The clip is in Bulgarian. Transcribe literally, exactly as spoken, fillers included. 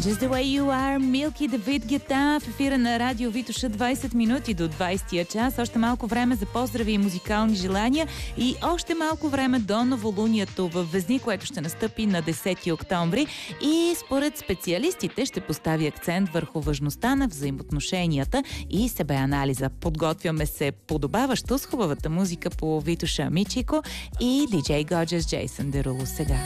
Just the way you are, Milky, Давид Гета в ефира на Радио Витоша, двайсет минути до двайсетия час. Още малко време за поздрави и музикални желания и още малко време до новолунието в Везни, което ще настъпи на десети октомври. И според специалистите ще постави акцент върху важността на взаимоотношенията и себеанализа. Подготвяме се подобаващо с хубавата музика по Витоша Мичико и диджей Годжес Джейсън Деруло сега.